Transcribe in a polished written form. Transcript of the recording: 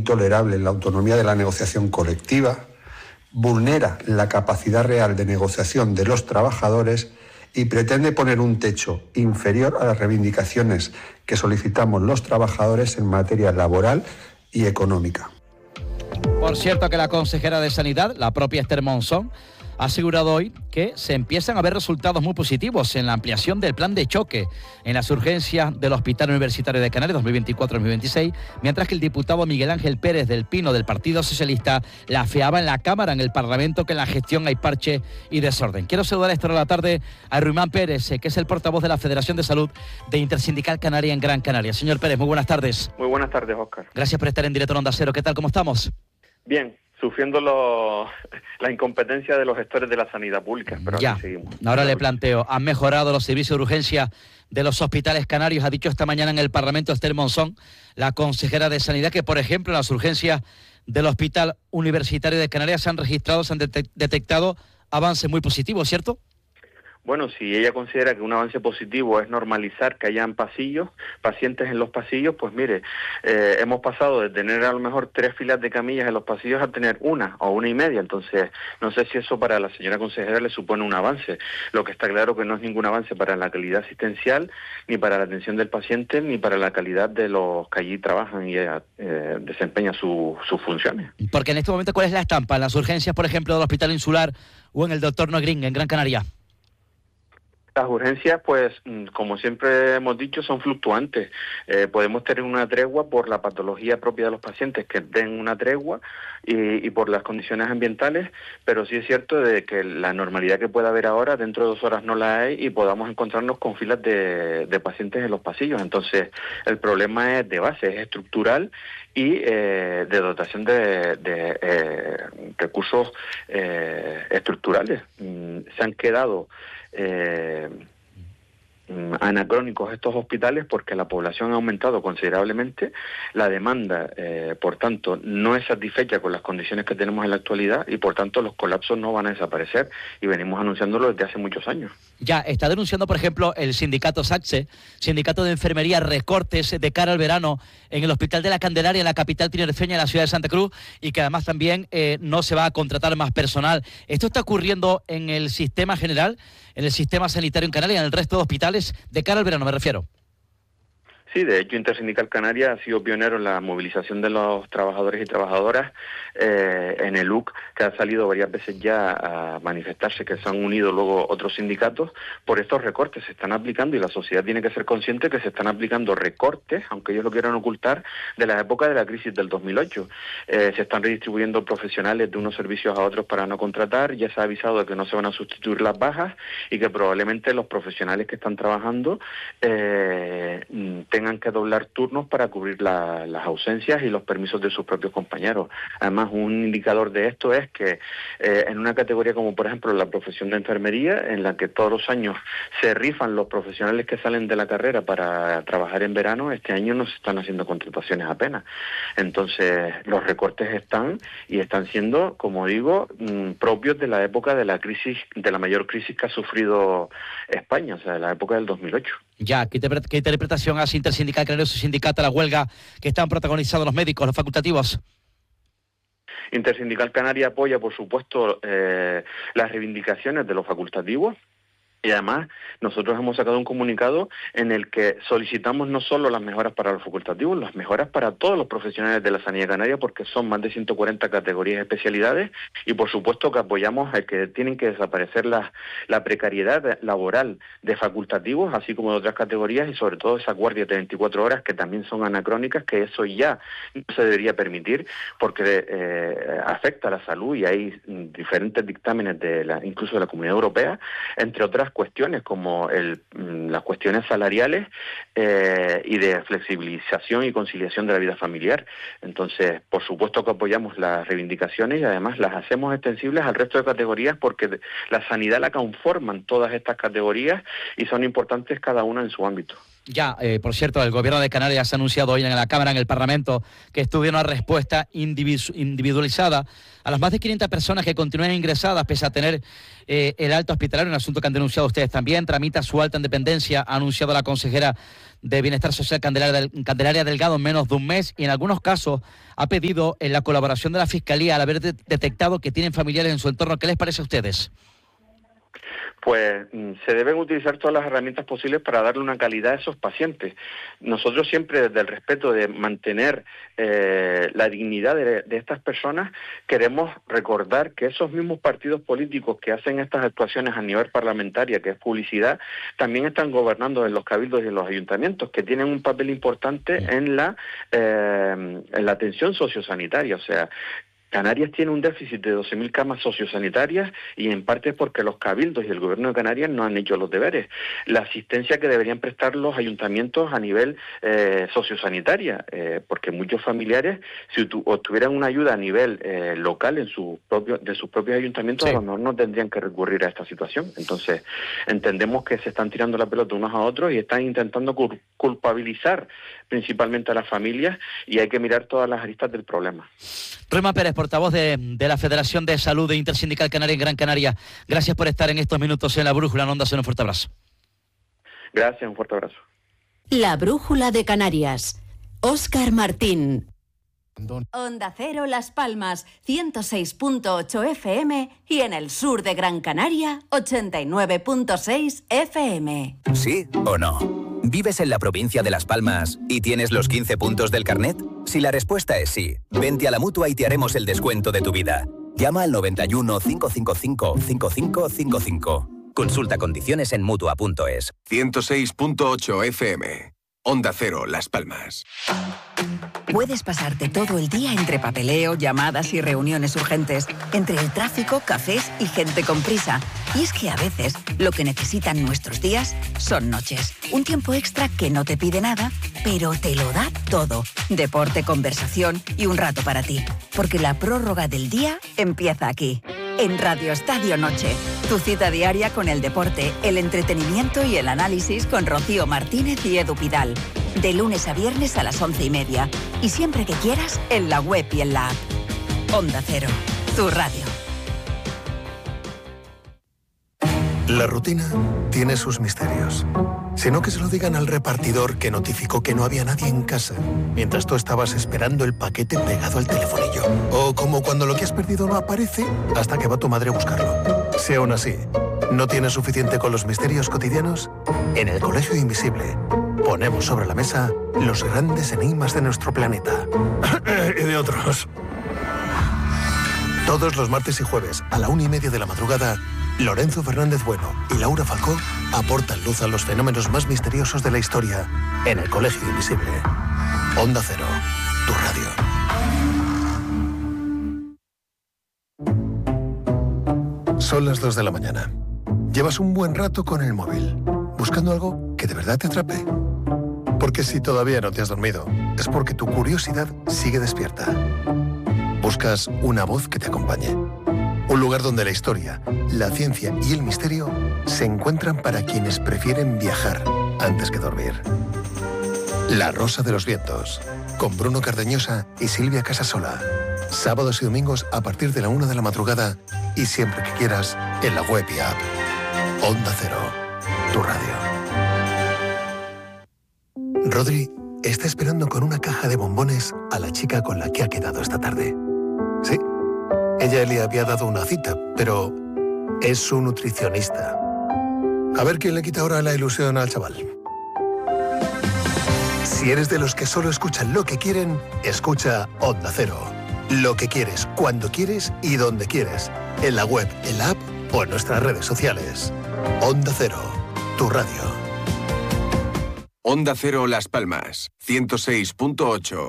intolerable la autonomía de la negociación colectiva, vulnera la capacidad real de negociación de los trabajadores y pretende poner un techo inferior a las reivindicaciones que solicitamos los trabajadores en materia laboral y económica. Por cierto que la consejera de Sanidad, la propia Esther Monzón, ha asegurado hoy que se empiezan a ver resultados muy positivos en la ampliación del plan de choque en las urgencias del Hospital Universitario de Canarias 2024-2026, mientras que el diputado Miguel Ángel Pérez del Pino del Partido Socialista la afeaba en la Cámara, en el Parlamento, que en la gestión hay parche y desorden. Quiero saludar a esta hora de la tarde a Ruimán Pérez, que es el portavoz de la Federación de Salud de Intersindical Canaria en Gran Canaria. Señor Pérez, muy buenas tardes. Muy buenas tardes, Óscar. Gracias por estar en directo en Onda Cero. ¿Qué tal? ¿Cómo estamos? Bien, sufriendo la incompetencia de los gestores de la sanidad pública, pero ya, aquí seguimos. Ahora le planteo, ¿han mejorado los servicios de urgencia de los hospitales canarios? Ha dicho esta mañana en el Parlamento Esther Monzón, la consejera de Sanidad, que por ejemplo en las urgencias del Hospital Universitario de Canarias se han detectado avances muy positivos, ¿cierto? Bueno, si ella considera que un avance positivo es normalizar que hayan pacientes en los pasillos, pues mire, hemos pasado de tener a lo mejor 3 filas de camillas en los pasillos a tener 1 o 1 y media. Entonces, no sé si eso para la señora consejera le supone un avance. Lo que está claro que no es ningún avance para la calidad asistencial, ni para la atención del paciente, ni para la calidad de los que allí trabajan y desempeñan sus funciones. Porque en este momento, ¿cuál es la estampa? En las urgencias, por ejemplo, del Hospital Insular o en el Dr. Negrín, en Gran Canaria. Las urgencias, pues, como siempre hemos dicho, son fluctuantes. Podemos tener una tregua por la patología propia de los pacientes, que den una tregua, y por las condiciones ambientales, pero sí es cierto de que la normalidad que pueda haber ahora, dentro de 2 horas no la hay, y podamos encontrarnos con filas de pacientes en los pasillos. Entonces, el problema es de base, es estructural y de dotación de recursos estructurales. Se han quedado anacrónicos estos hospitales porque la población ha aumentado considerablemente, la demanda, por tanto, no es satisfecha con las condiciones que tenemos en la actualidad y por tanto los colapsos no van a desaparecer y venimos anunciándolo desde hace muchos años. Ya, está denunciando, por ejemplo, el sindicato SACSE, Sindicato de Enfermería, recortes de cara al verano en el Hospital de la Candelaria, en la capital tinerfeña, en la ciudad de Santa Cruz, y que además también no se va a contratar más personal. ¿Esto está ocurriendo en el sistema general, en el sistema sanitario en Canarias, en el resto de hospitales, de cara al verano, me refiero? Sí, de hecho Intersindical Canaria ha sido pionero en la movilización de los trabajadores y trabajadoras en el UC, que ha salido varias veces ya a manifestarse, que se han unido luego otros sindicatos por estos recortes. Se están aplicando y la sociedad tiene que ser consciente que se están aplicando recortes, aunque ellos lo quieran ocultar, de la época de la crisis del 2008. Se están redistribuyendo profesionales de unos servicios a otros para no contratar, ya se ha avisado de que no se van a sustituir las bajas y que probablemente los profesionales que están trabajando tengan que doblar turnos para cubrir las ausencias y los permisos de sus propios compañeros. Además, un indicador de esto es que en una categoría como por ejemplo la profesión de enfermería, en la que todos los años se rifan los profesionales que salen de la carrera para trabajar en verano, este año no se están haciendo contrataciones apenas. Entonces, los recortes están siendo, como digo, propios de la época de la crisis, de la mayor crisis que ha sufrido España, o sea, de la época del 2008. Ya, ¿qué interpretación hace Intersindical Canaria, su sindicato, a la huelga que están protagonizando los médicos, los facultativos? Intersindical Canaria apoya, por supuesto, las reivindicaciones de los facultativos. Y además, nosotros hemos sacado un comunicado en el que solicitamos no solo las mejoras para los facultativos, las mejoras para todos los profesionales de la sanidad canaria, porque son más de 140 categorías y especialidades, y por supuesto que apoyamos a que tienen que desaparecer la precariedad laboral de facultativos, así como de otras categorías, y sobre todo esas guardias de 24 horas que también son anacrónicas, que eso ya no se debería permitir, porque afecta a la salud, y hay diferentes dictámenes incluso de la Comunidad Europea, entre otras cuestiones como las cuestiones salariales y de flexibilización y conciliación de la vida familiar. Entonces, por supuesto que apoyamos las reivindicaciones y además las hacemos extensibles al resto de categorías porque la sanidad la conforman todas estas categorías y son importantes cada una en su ámbito. Ya, por cierto, el Gobierno de Canarias ha anunciado hoy en la Cámara, en el Parlamento, que estudia una respuesta individualizada a las más de 500 personas que continúan ingresadas pese a tener el alta hospitalario, un asunto que han denunciado ustedes también. Tramita su alta en dependencia, ha anunciado la consejera de Bienestar Social Candelaria Delgado, en menos de un mes, y en algunos casos ha pedido la colaboración de la Fiscalía al haber detectado que tienen familiares en su entorno. ¿Qué les parece a ustedes? Pues se deben utilizar todas las herramientas posibles para darle una calidad a esos pacientes. Nosotros siempre, desde el respeto de mantener la dignidad de estas personas, queremos recordar que esos mismos partidos políticos que hacen estas actuaciones a nivel parlamentario, que es publicidad, también están gobernando en los cabildos y en los ayuntamientos, que tienen un papel importante en la atención sociosanitaria. O sea, Canarias tiene un déficit de 12.000 camas sociosanitarias y en parte es porque los cabildos y el gobierno de Canarias no han hecho los deberes. La asistencia que deberían prestar los ayuntamientos a nivel sociosanitaria, porque muchos familiares, si obtuvieran una ayuda a nivel local de sus propios ayuntamientos, sí, a lo mejor no tendrían que recurrir a esta situación. Entonces, entendemos que se están tirando la pelota unos a otros y están intentando culpabilizar principalmente a las familias, y hay que mirar todas las aristas del problema. Rema Pérez, portavoz de la Federación de Salud de Intersindical Canaria en Gran Canaria, gracias por estar en estos minutos en La Brújula en Onda Cero. Un fuerte abrazo. Gracias, un fuerte abrazo. La Brújula de Canarias. Óscar Martín. Onda Cero Las Palmas, 106.8 FM y en el sur de Gran Canaria, 89.6 FM. ¿Sí o no? ¿Vives en la provincia de Las Palmas y tienes los 15 puntos del carnet? Si la respuesta es sí, vente a la Mutua y te haremos el descuento de tu vida. Llama al 91 555 5555. Consulta condiciones en Mutua.es. 106.8 FM. Onda Cero Las Palmas. Puedes pasarte todo el día entre papeleo, llamadas y reuniones urgentes, entre el tráfico, cafés y gente con prisa. Y es que a veces lo que necesitan nuestros días son noches. Un tiempo extra que no te pide nada, pero te lo da todo. Deporte, conversación y un rato para ti. Porque la prórroga del día empieza aquí. En Radio Estadio Noche, tu cita diaria con el deporte, el entretenimiento y el análisis con Rocío Martínez y Edu Pidal. De lunes a viernes a las 11:30. Y siempre que quieras, en la web y en la app. Onda Cero, tu radio. La rutina tiene sus misterios. Si no, que se lo digan al repartidor que notificó que no había nadie en casa mientras tú estabas esperando el paquete pegado al telefonillo. O como cuando lo que has perdido no aparece hasta que va tu madre a buscarlo. Si aún así no tienes suficiente con los misterios cotidianos, en el Colegio Invisible ponemos sobre la mesa los grandes enigmas de nuestro planeta. Y de otros. Todos los martes y jueves a la 1:30 de la madrugada, Lorenzo Fernández Bueno y Laura Falcó aportan luz a los fenómenos más misteriosos de la historia en el Colegio Invisible. Onda Cero, tu radio. Son las 2 de la mañana. Llevas un buen rato con el móvil, buscando algo que de verdad te atrape. Porque si todavía no te has dormido, es porque tu curiosidad sigue despierta. Buscas una voz que te acompañe. Un lugar donde la historia, la ciencia y el misterio se encuentran para quienes prefieren viajar antes que dormir. La Rosa de los Vientos, con Bruno Cardeñosa y Silvia Casasola. Sábados y domingos a partir de la 1 de la madrugada y siempre que quieras en la web y app. Onda Cero, tu radio. Rodri está esperando con una caja de bombones a la chica con la que ha quedado esta tarde. Sí, ella le había dado una cita, pero es su nutricionista. A ver quién le quita ahora la ilusión al chaval. Si eres de los que solo escuchan lo que quieren, escucha Onda Cero. Lo que quieres, cuando quieres y donde quieres. En la web, en la app o en nuestras redes sociales. Onda Cero, tu radio. Onda Cero Las Palmas, 106.8.